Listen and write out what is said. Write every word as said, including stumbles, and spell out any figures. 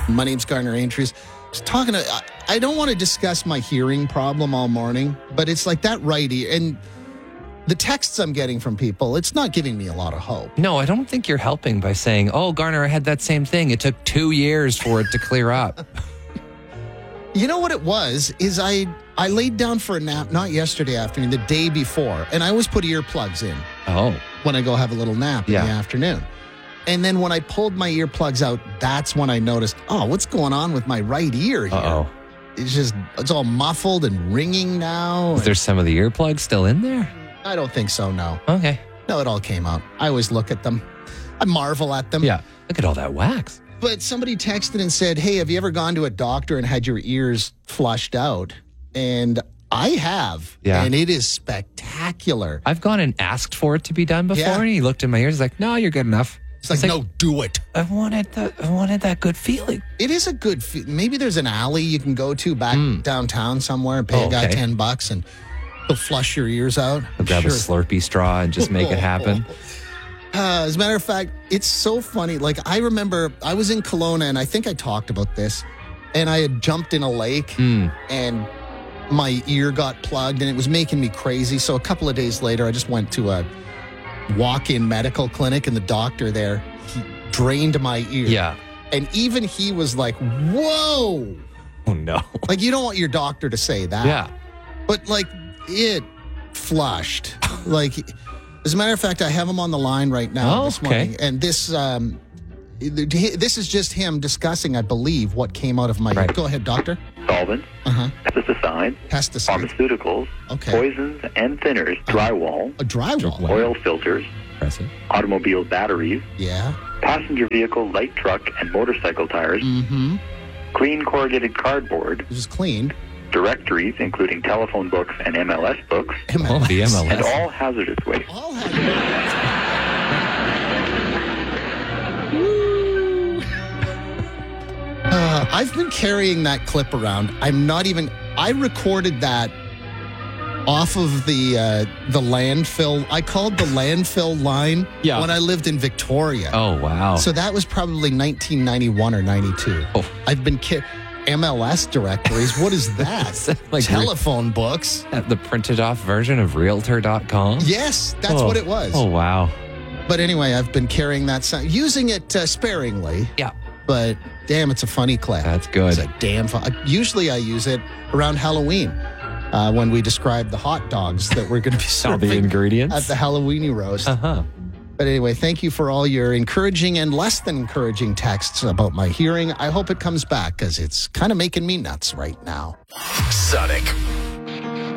My name's Garner Andrews. I was talking to, I, I don't want to discuss my hearing problem all morning, but it's like that right ear. And the texts I'm getting from people, it's not giving me a lot of hope. No, I don't think you're helping by saying, oh, Garner, I had that same thing. It took two years for it to clear up. You know what it was, is I, I laid down for a nap, not yesterday afternoon, the day before. And I always put earplugs in Oh. when I go have a little nap Yeah. in the afternoon. And then when I pulled my earplugs out, that's when I noticed, oh, what's going on with my right ear here? Uh-oh. It's just, it's all muffled and ringing now. Is there some of the earplugs still in there? I don't think so, no. Okay. No, it all came out. I always look at them. I marvel at them. Yeah. Look at all that wax. But somebody texted and said, hey, have you ever gone to a doctor and had your ears flushed out? And I have. Yeah. And it is spectacular. I've gone and asked for it to be done before, Yeah. and he looked in my ears he's like, no, you're good enough. It's like, It's no, do it. I wanted that. I wanted that good feeling. It is a good, fe- maybe there's an alley you can go to back downtown somewhere and pay Oh, a guy okay. ten bucks and he'll flush your ears out. I'll grab Sure. a Slurpee straw and just make it happen. Uh, as a matter of fact, it's so funny. Like, I remember I was in Kelowna, and I think I talked about this, and I had jumped in a lake, Mm. and my ear got plugged, and it was making me crazy. So a couple of days later, I just went to a walk-in medical clinic, and the doctor there, he drained my ear. Yeah. And even he was like, whoa. Oh, no. Like, you don't want your doctor to say that. Yeah. But, like, it flushed. Like, as a matter of fact, I have him on the line right now Oh, this okay. morning. And this um, this is just him discussing, I believe, what came out of my... Right. Go ahead, doctor. Solvents, Uh-huh. pesticides, Pesticides. pharmaceuticals, Okay. poisons and thinners, drywall, A drywall. Wow. oil filters, Press it. automobile batteries, Yeah. passenger vehicle, light truck, and motorcycle tires, Mm-hmm. clean corrugated cardboard, It was cleaned. directories, including telephone books and M L S books, Oh, the M L S. and all hazardous waste. All had... Woo. Uh, I've been carrying that clip around. I'm not even... I recorded that off of the uh, the landfill. I called the landfill line Yeah. when I lived in Victoria. Oh, wow. So that was probably nineteen ninety-one or ninety-two. Oh. I've been ki- M L S directories. What is that? Like Telephone books. the printed off version of realtor dot com? Yes, that's Oh. what it was. Oh, wow. But anyway, I've been carrying that sound, using it uh, sparingly. Yeah. But damn, it's a funny clip. That's good. It's a damn fun. Usually I use it around Halloween uh, when we describe the hot dogs that we're going to be All serving the ingredients. at the Halloweeny roast. Uh-huh. But anyway, thank you for all your encouraging and less than encouraging texts about my hearing. I hope it comes back because it's kind of making me nuts right now. Sonic.